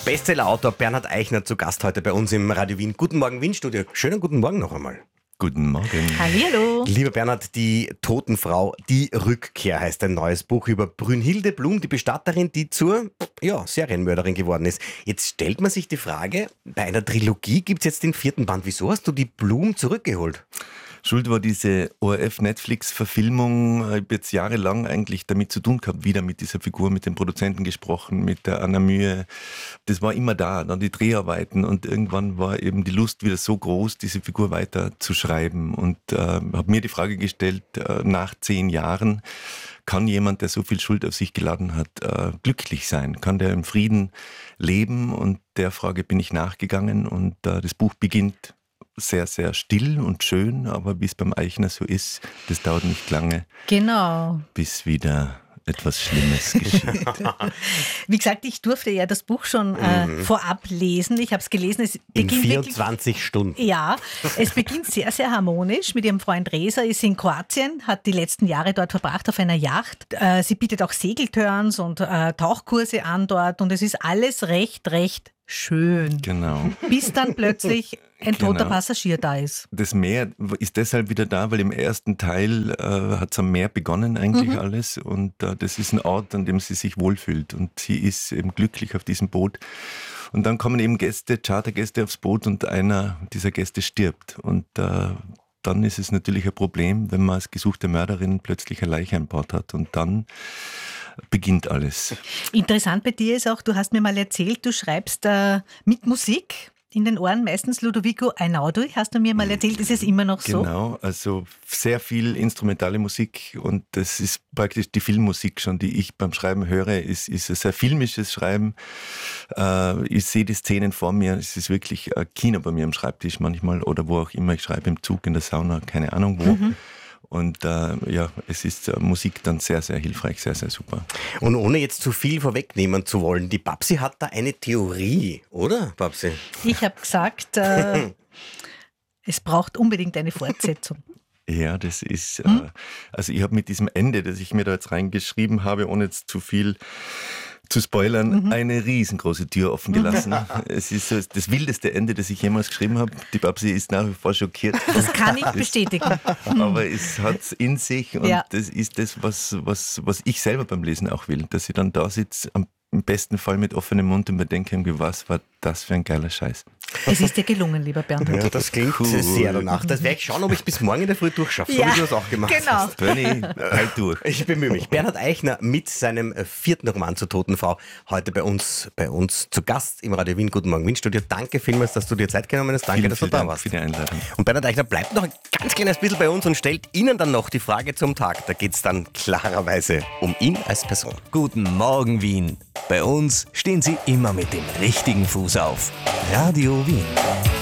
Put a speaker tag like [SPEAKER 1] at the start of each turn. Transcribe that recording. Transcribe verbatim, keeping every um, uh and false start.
[SPEAKER 1] Bestsellerautor Bernhard Eichner zu Gast heute bei uns im Radio Wien. Guten Morgen, Wien-Studio. Schönen guten Morgen noch einmal.
[SPEAKER 2] Guten Morgen.
[SPEAKER 3] Hallihallo.
[SPEAKER 1] Lieber Bernhard, die Totenfrau, die Rückkehr heißt ein neues Buch über Brünnhilde Blum, die Bestatterin, die zur ja, Serienmörderin geworden ist. Jetzt stellt man sich die Frage, bei einer Trilogie gibt es jetzt den vierten Band. Wieso hast du die Blum zurückgeholt?
[SPEAKER 2] Schuld war diese O R F-Netflix-Verfilmung. Ich habe jetzt jahrelang eigentlich damit zu tun gehabt, wieder mit dieser Figur, mit den Produzenten gesprochen, mit der Anna Mühe. Das war immer da, dann die Dreharbeiten und irgendwann war eben die Lust wieder so groß, diese Figur weiter zu schreiben und äh, habe mir die Frage gestellt, äh, nach zehn Jahren, kann jemand, der so viel Schuld auf sich geladen hat, äh, glücklich sein? Kann der im Frieden leben? Und der Frage bin ich nachgegangen und äh, das Buch beginnt sehr, sehr still und schön, aber wie es beim Eichner so ist, das dauert nicht lange,
[SPEAKER 3] Genau.
[SPEAKER 2] bis wieder etwas Schlimmes geschieht.
[SPEAKER 3] Wie gesagt, ich durfte ja das Buch schon äh, mhm. vorab lesen. Ich habe es gelesen. Es
[SPEAKER 1] In
[SPEAKER 3] beginnt
[SPEAKER 1] vierundzwanzig
[SPEAKER 3] wirklich,
[SPEAKER 1] Stunden.
[SPEAKER 3] Ja, es beginnt sehr, sehr harmonisch mit ihrem Freund Reza, ist in Kroatien, hat die letzten Jahre dort verbracht auf einer Yacht. Äh, sie bietet auch Segelturns und äh, Tauchkurse an dort und es ist alles recht, recht schön.
[SPEAKER 2] Genau.
[SPEAKER 3] Bis dann plötzlich ein toter
[SPEAKER 2] Genau.
[SPEAKER 3] Passagier da ist.
[SPEAKER 2] Das Meer ist deshalb wieder da, weil im ersten Teil äh, hat es am Meer begonnen eigentlich mhm. alles und äh, das ist ein Ort, an dem sie sich wohlfühlt und sie ist eben glücklich auf diesem Boot. Und dann kommen eben Gäste, Chartergäste aufs Boot und einer dieser Gäste stirbt und äh, dann ist es natürlich ein Problem, wenn man als gesuchte Mörderin plötzlich eine Leiche an Bord hat und dann beginnt alles.
[SPEAKER 3] Interessant bei dir ist auch, du hast mir mal erzählt, du schreibst äh, mit Musik in den Ohren, meistens Ludovico Einaudi, hast du mir mal erzählt, ist es immer noch so?
[SPEAKER 2] Genau, also sehr viel instrumentale Musik und das ist praktisch die Filmmusik schon, die ich beim Schreiben höre, ist, ist ein sehr filmisches Schreiben. Äh, ich sehe die Szenen vor mir, es ist wirklich ein Kino bei mir am Schreibtisch manchmal oder wo auch immer, ich schreibe im Zug, in der Sauna, keine Ahnung wo. Mhm. Und äh, ja, es ist äh, Musik dann sehr, sehr hilfreich, sehr, sehr super.
[SPEAKER 1] Und ohne jetzt zu viel vorwegnehmen zu wollen, die Babsi hat da eine Theorie, oder, Babsi?
[SPEAKER 3] Ich habe gesagt, äh, es braucht unbedingt eine Fortsetzung.
[SPEAKER 2] Ja, das ist,
[SPEAKER 3] hm?
[SPEAKER 2] äh, also ich habe mit diesem Ende, das ich mir da jetzt reingeschrieben habe, ohne jetzt zu viel zu spoilern, mhm. eine riesengroße Tür offen gelassen. Es ist so das wildeste Ende, das ich jemals geschrieben habe. Die Babsi ist nach wie vor schockiert.
[SPEAKER 3] Das kann ich bestätigen.
[SPEAKER 2] Aber es hat es in sich und ja. das ist das, was, was, was ich selber beim Lesen auch will. Dass ich dann da sitze, am im besten Fall mit offenem Mund und mir denke, was war das für ein geiler Scheiß.
[SPEAKER 3] Es ist dir gelungen, lieber Bernhard.
[SPEAKER 1] Ja, das klingt cool. Sehr danach. Das werde ich schauen, ob ich bis morgen in der Früh durchschaffe, so
[SPEAKER 3] ja,
[SPEAKER 1] wie du das auch gemacht
[SPEAKER 3] genau.
[SPEAKER 1] hast.
[SPEAKER 2] Bernie, halt durch.
[SPEAKER 1] Ich bemühe mich. Bernhard Eichner mit seinem vierten Roman zur Totenfrau heute bei uns, bei uns zu Gast im Radio Wien. Guten Morgen, Wien-Studio. Danke vielmals, dass du dir Zeit genommen hast. Danke,
[SPEAKER 2] vielen,
[SPEAKER 1] dass du
[SPEAKER 2] vielen
[SPEAKER 1] da
[SPEAKER 2] Dank
[SPEAKER 1] warst.
[SPEAKER 2] für die Einladung.
[SPEAKER 1] Und Bernhard Eichner bleibt noch ein ganz kleines bisschen bei uns und stellt Ihnen dann noch die Frage zum Tag. Da geht es dann klarerweise um ihn als Person.
[SPEAKER 4] Guten Morgen, Wien. Bei uns stehen Sie immer mit dem richtigen Fuß auf. Radio Wien.